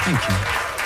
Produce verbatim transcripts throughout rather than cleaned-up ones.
Thank you.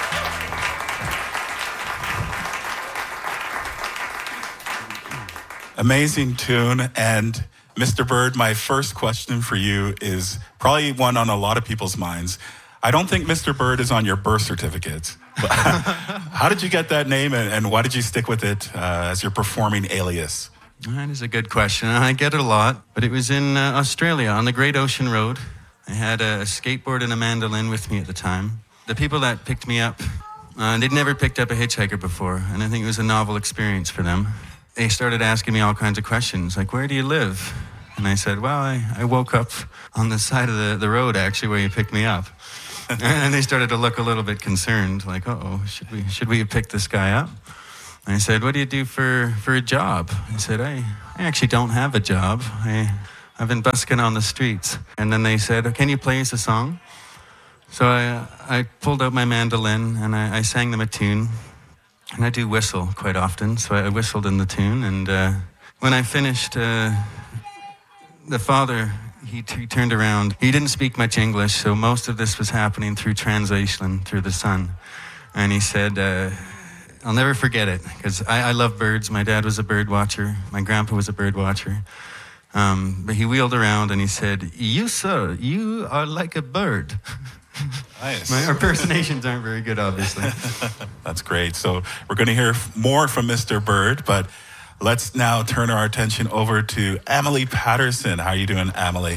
Amazing tune. And Mister Bird, my first question for you is probably one on a lot of people's minds. I don't think Mister Bird is on your birth certificate. How did you get that name, and, and why did you stick with it uh, as your performing alias? That is a good question. I get it a lot, but it was in uh, Australia on the Great Ocean Road. I had a skateboard and a mandolin with me at the time. The people that picked me up, uh, they'd never picked up a hitchhiker before, and I think it was a novel experience for them. They started asking me all kinds of questions, like, where do you live? And I said, well, I, I woke up on the side of the, the road, actually, where you picked me up. And they started to look a little bit concerned, like, uh-oh, should we should we have picked this guy up? And I said, what do you do for, for a job? I said, I, I actually don't have a job. I, I've been busking on the streets. And then they said, can you play us a song? So I, I pulled out my mandolin and I, I sang them a tune. And I do whistle quite often, so I whistled in the tune. And uh, when I finished, uh, the father, he, t- he turned around. He didn't speak much English, so most of this was happening through translation, through the son. And he said, uh, I'll never forget it, because I, I love birds. My dad was a bird watcher. My grandpa was a bird watcher. Um, but he wheeled around and he said, you, sir, you are like a bird. Nice. My impersonations aren't very good, obviously. That's great. So we're going to hear more from Mister Bird, but let's now turn our attention over to Emily Patterson. How are you doing, Emily?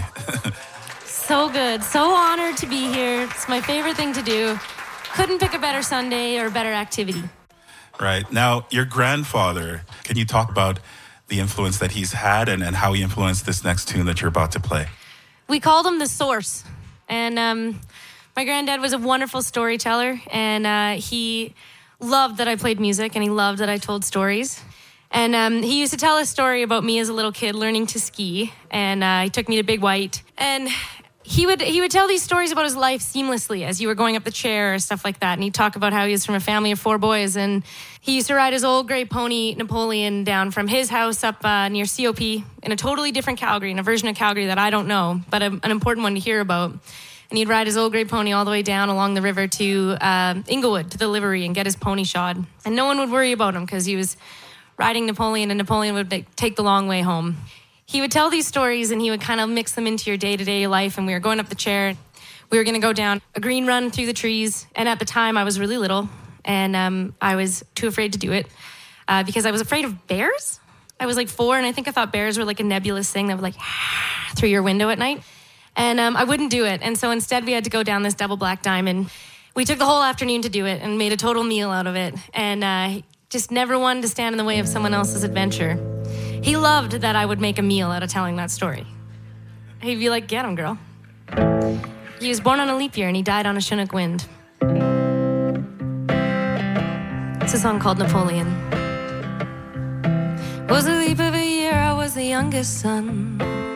So good. So honored to be here. It's my favorite thing to do. Couldn't pick a better Sunday or a better activity. Right. Now, your grandfather, can you talk about the influence that he's had and, and how he influenced this next tune that you're about to play? We called him the Source. And um, my granddad was a wonderful storyteller. And uh, he loved that I played music and he loved that I told stories. And um, he used to tell a story about me as a little kid learning to ski. And uh, he took me to Big White. And he would he would tell these stories about his life seamlessly as you were going up the chair or stuff like that. And he'd talk about how he was from a family of four boys. And he used to ride his old gray pony, Napoleon, down from his house up uh, near C O P in a totally different Calgary, in a version of Calgary that I don't know, but a, an important one to hear about. And he'd ride his old gray pony all the way down along the river to uh, Inglewood, to the livery, and get his pony shod. And no one would worry about him because he was riding Napoleon, and Napoleon would take the long way home. He would tell these stories, and he would kind of mix them into your day-to-day life, and we were going up the chair. We were going to go down a green run through the trees, and at the time, I was really little, and um, I was too afraid to do it uh, because I was afraid of bears. I was like four, and I think I thought bears were like a nebulous thing that would like through your window at night, and um, I wouldn't do it, and so instead, we had to go down this double black diamond. We took the whole afternoon to do it and made a total meal out of it, and uh, just never wanted to stand in the way of someone else's adventure. He loved that I would make a meal out of telling that story. He'd be like, get him, girl. He was born on a leap year and he died on a Chinook wind. It's a song called Napoleon. It was a leap of a year, I was the youngest son.